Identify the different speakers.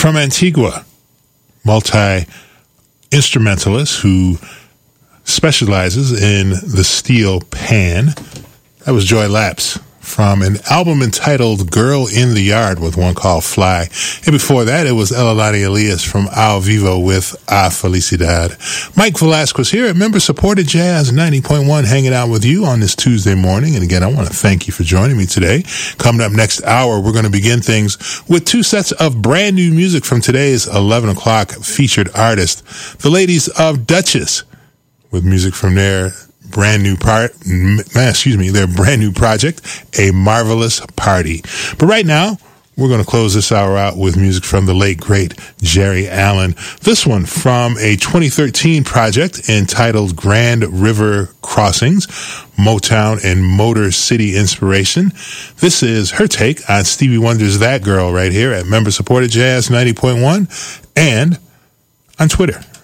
Speaker 1: from Antigua, multi-instrumentalist who specializes in the steel pan. That was Joy Lapse from an album entitled Girl in the Yard with one called Fly. And before that, it was Elalani Elias from Al Vivo with A Felicidad. Mike Velasquez here at Member-Supported Jazz 90.1, hanging out with you on this Tuesday morning. And again, I want to thank you for joining me today. Coming up next hour, we're going to begin things with two sets of brand new music from today's 11 o'clock featured artist, the ladies of Duchess, with music from their brand new project, A Marvelous Party. But right now, we're going to close this hour out with music from the late, great Jerry Allen. This one from a 2013 project entitled Grand River Crossings, Motown and Motor City inspiration. This is her take on Stevie Wonder's That Girl right here at Member-Supported Jazz 90.1 and on Twitter.